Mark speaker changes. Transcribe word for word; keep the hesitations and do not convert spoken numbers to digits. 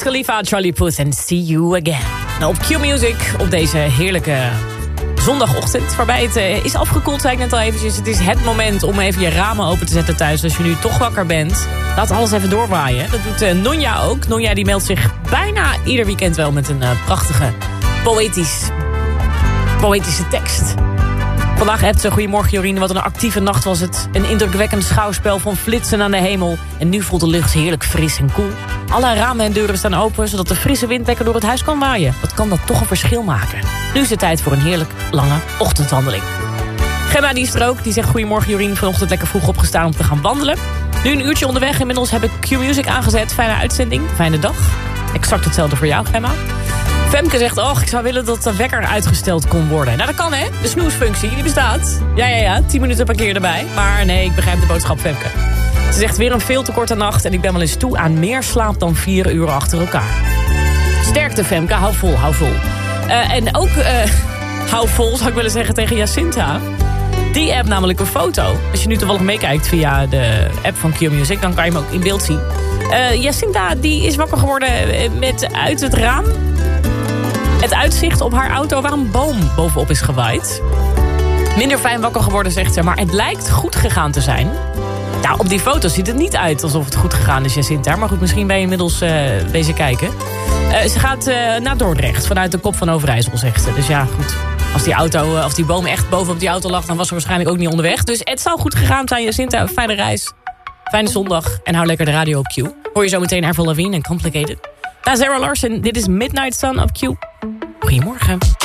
Speaker 1: Khalifa, Charlie Puth en See You Again. Nou, op Q-Music op deze heerlijke zondagochtend, waarbij het uh, is afgekoeld, zei ik net al eventjes. Het is het moment om even je ramen open te zetten thuis als je nu toch wakker bent. Laat alles even doorwaaien. Dat doet uh, Nonja ook. Nonja die meldt zich bijna ieder weekend wel met een uh, prachtige poëtisch, poëtische tekst. Vandaag hebt ze, goedemorgen Jorien, wat een actieve nacht was het. Een indrukwekkend schouwspel van flitsen aan de hemel. En nu voelt de lucht heerlijk fris en koel. Alle ramen en deuren staan open, zodat de frisse wind lekker door het huis kan waaien. Wat kan dat toch een verschil maken? Nu is het tijd voor een heerlijk lange ochtendwandeling. Gemma die is er ook, die zegt goedemorgen Jorien, vanochtend lekker vroeg opgestaan om te gaan wandelen. Nu een uurtje onderweg, inmiddels heb ik Q-Music aangezet. Fijne uitzending, fijne dag. Exact hetzelfde voor jou, Gemma. Femke zegt, oh, ik zou willen dat de wekker uitgesteld kon worden. Nou, dat kan, hè? De snoesfunctie, die bestaat. Ja, ja, ja, tien minuten per keer erbij. Maar nee, ik begrijp de boodschap, Femke. Ze zegt weer een veel te korte nacht en ik ben wel eens toe aan meer slaap dan vier uur achter elkaar. Sterkte, Femke, hou vol, hou vol. Uh, en ook, uh, hou vol, zou ik willen zeggen, tegen Jacinta. Die app namelijk een foto. Als je nu toevallig meekijkt via de app van Q-Music, dan kan je hem ook in beeld zien. Uh, Jacinta, die is wakker geworden met uit het raam het uitzicht op haar auto waar een boom bovenop is gewaaid. Minder fijn wakker geworden, zegt ze, maar het lijkt goed gegaan te zijn. Nou, op die foto ziet het niet uit alsof het goed gegaan is, Jacinta. Maar goed, misschien ben je inmiddels uh, bezig kijken. Uh, ze gaat uh, naar Dordrecht, vanuit de Kop van Overijssel, zegt ze. Dus ja, goed. Als die, auto, uh, als die boom echt bovenop die auto lag, dan was ze waarschijnlijk ook niet onderweg. Dus het zou goed gegaan zijn, Jacinta. Een fijne reis. Fijne zondag. En hou lekker de radio op Q. Hoor je zo meteen Avril Lavigne en Complicated. Na Sarah Larson, dit is Midnight Sun op Q. Goedemorgen.